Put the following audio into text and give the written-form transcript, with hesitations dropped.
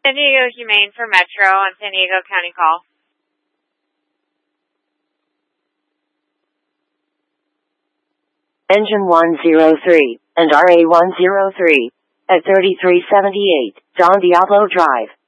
San Diego Humane for Metro on San Diego County call. Engine 103 and RA 103 at 3378 Don Diablo Drive.